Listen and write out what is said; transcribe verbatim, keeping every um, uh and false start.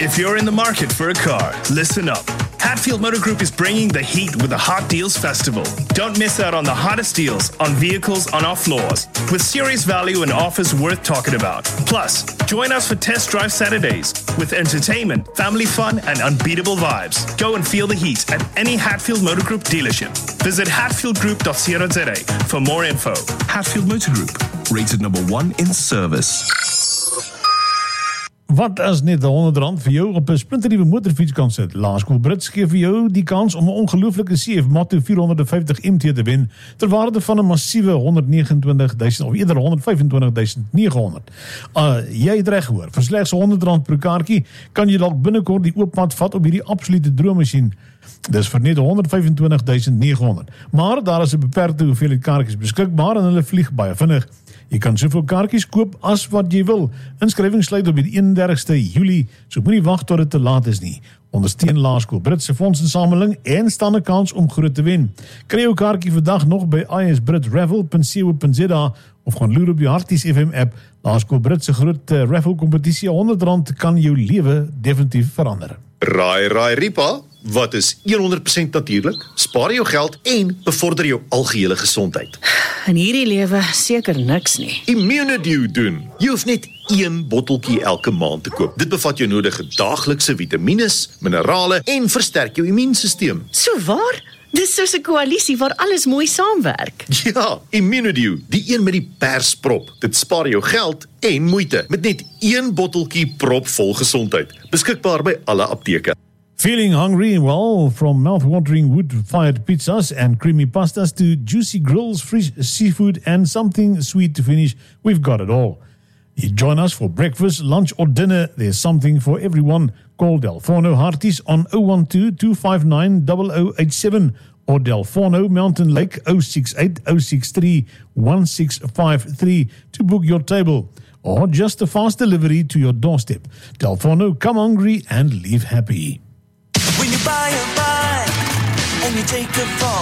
If you're in the market for a car, listen up. Hatfield Motor Group is bringing the heat with the Hot Deals Festival. Don't miss out on the hottest deals on vehicles on our floors, with serious value and offers worth talking about. Plus, join us for Test Drive Saturdays with entertainment, family fun, and unbeatable vibes. Go and feel the heat at any Hatfield Motor Group dealership. Visit hatfield group dot co dot za for more info. Hatfield Motor Group, rated number one in service. Wat as net honderd rand vir jou op 'n splinternuwe motorfiets kan sit? Laerskool Brits gee vir jou die kans om 'n ongelooflike C F Motto vierhonderdvyftig M T te wen ter waarde van 'n massiewe honderd vyf nege duisend of eerder honderd vyf twee duisend nege honderd. Uh, jy het reg gehoor. Vir slegs honderd rand per kaartjie kan jy dalk binnekort die ooppad vat op hierdie absolute droommasjien. Dis vir net honderd vyf twee duisend nege honderd. Maar daar is 'n beperkte hoeveelheid kaartjies beskikbaar en hulle vlieg baie vinnig. Jy kan soveel kaartjies koop as wat jy wil. Inskrywing sluit op die eenendertigste Julie, so moenie wag tot dit te laat is nie. Ondersteun Laerskool Britse fondsinsameling en staan 'n kans om groot te wen. Kry jou kaartjie vandag nog by i s brit raffle punt co punt za of gaan loer op die Harties F M app. Laerskool Britse groot uh, raffle kompetisie, honderd rand kan jou lewe definitief verander. Raai, raai, Ripa, wat is honderd persent natuurlik? Spaar jou geld en bevorder jou algehele gesondheid. In hierdie lewe seker niks nie. Immunedew doen. Jy hoef net een botteltjie elke maand te koop. Dit bevat jou nodige daaglikse vitamines, minerale en versterk jou immuunstelsel. So waar? Dis soos 'n koalisie waar alles mooi saamwerk. Ja, Immunedew, die een met die persprop. Dit spaar jou geld en moeite met net een botteltjie propvol gesondheid. Beskikbaar by alle apteke. Feeling hungry? Well, from mouth-watering wood-fired pizzas and creamy pastas to juicy grills, fresh seafood and something sweet to finish, we've got it all. You join us for breakfast, lunch or dinner. There's something for everyone. Call Delforno Harties on zero one two, two five nine, zero zero eight seven or Delforno Mountain Lake zero six eight, zero six three, one six five three to book your table, or just a fast delivery to your doorstep. Delforno, come hungry and leave happy. When you buy a bike and you take a fall,